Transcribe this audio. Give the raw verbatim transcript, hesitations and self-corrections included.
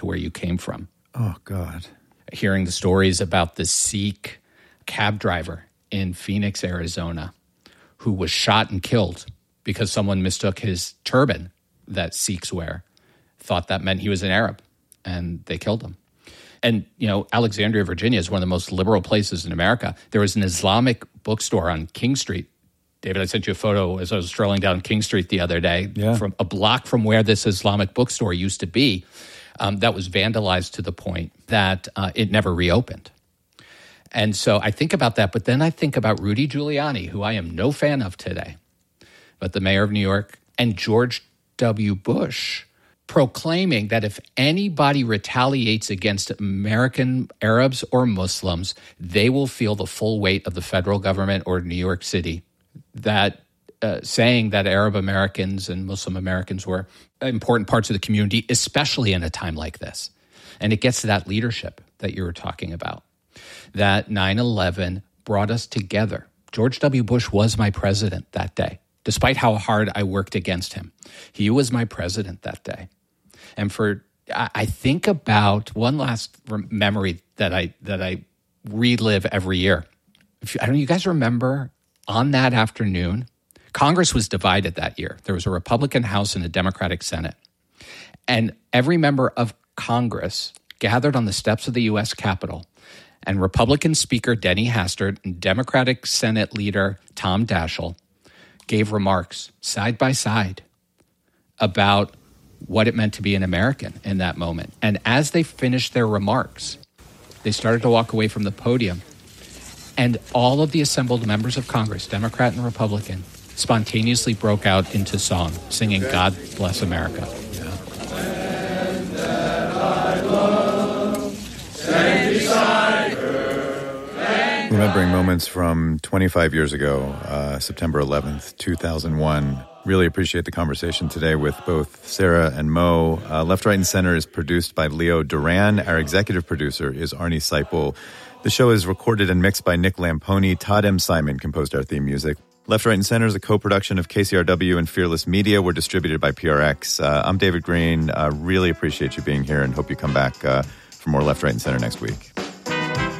where you came from. Oh, God. Hearing the stories about the Sikh cab driver in Phoenix, Arizona, who was shot and killed because someone mistook his turban that Sikhs wear, thought that meant he was an Arab, and they killed him. And, you know, Alexandria, Virginia is one of the most liberal places in America. There was an Islamic bookstore on King Street. David, I sent you a photo as I was strolling down King Street the other day, yeah. from a block from where this Islamic bookstore used to be, um, that was vandalized to the point that uh, it never reopened. And so I think about that, but then I think about Rudy Giuliani, who I am no fan of today, but the mayor of New York, and George W. Bush, proclaiming that if anybody retaliates against American Arabs or Muslims, they will feel the full weight of the federal government or New York City. That uh, saying that Arab Americans and Muslim Americans were important parts of the community, especially in a time like this. And it gets to that leadership that you were talking about, that nine eleven brought us together. George W. Bush was my president that day, despite how hard I worked against him. He was my president that day. And for I think about one last memory that I that I relive every year. If you, I don't know, you guys remember on that afternoon, Congress was divided that year. There was a Republican House and a Democratic Senate. And every member of Congress gathered on the steps of the U S Capitol, and Republican Speaker Denny Hastert and Democratic Senate Leader Tom Daschle gave remarks side by side about what it meant to be an American in that moment. And as they finished their remarks, they started to walk away from the podium, and all of the assembled members of Congress, Democrat and Republican, spontaneously broke out into song, singing God Bless America. Yeah. Land that I love, stand beside her. Remembering moments from twenty-five years ago, uh, September eleventh, two thousand one. Really appreciate the conversation today with both Sarah and Mo. Uh, Left, Right, and Center is produced by Leo Duran. Our executive producer is Arnie Seipel. The show is recorded and mixed by Nick Lamponi. Todd M. Simon composed our theme music. Left, Right, and Center is a co-production of K C R W and Fearless Media. We're distributed by P R X. Uh, I'm David Green. Uh, really appreciate you being here and hope you come back uh, for more Left, Right, and Center next week.